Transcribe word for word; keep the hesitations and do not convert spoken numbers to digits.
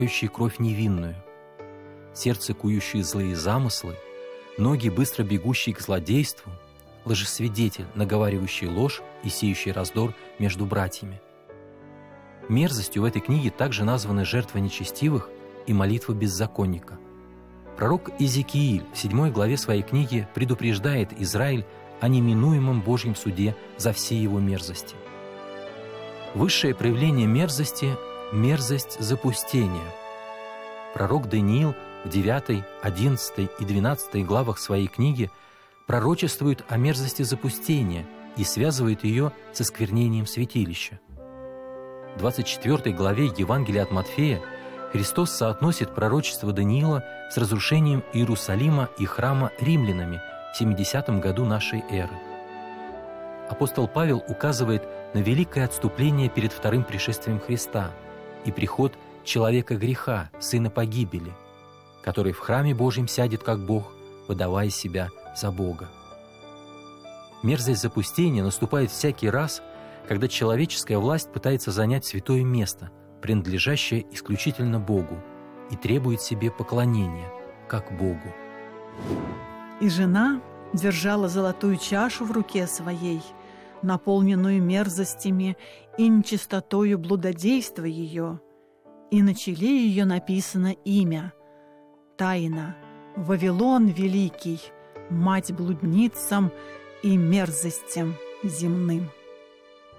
кровь невинную, сердце, кующее злые замыслы, ноги, быстро бегущие к злодейству, лжесвидетель, наговаривающий ложь и сеющий раздор между братьями. Мерзостью в этой книге также названы жертва нечестивых и молитва беззаконника. Пророк Иезекииль в седьмой главе своей книги предупреждает Израиль о неминуемом Божьем суде за все его мерзости. Высшее проявление мерзости – мерзость запустения. Пророк Даниил в девятой, одиннадцатой и двенадцатой главах своей книги пророчествует о мерзости запустения и связывает ее с осквернением святилища. В двадцать четвёртой главе Евангелия от Матфея Христос соотносит пророчество Даниила с разрушением Иерусалима и храма римлянами в семидесятом году нашей эры. Апостол Павел указывает на великое отступление перед вторым пришествием Христа и приход человека греха, сына погибели, который в храме Божьем сядет как Бог, выдавая себя за Бога. Мерзость запустения наступает всякий раз, когда человеческая власть пытается занять святое место, принадлежащее исключительно Богу, и требует себе поклонения, как Богу. И жена держала золотую чашу в руке своей, наполненную мерзостями и нечистотою блудодейства ее, и на челе ее написано имя «Тайна, Вавилон Великий, мать блудницам и мерзостям земным».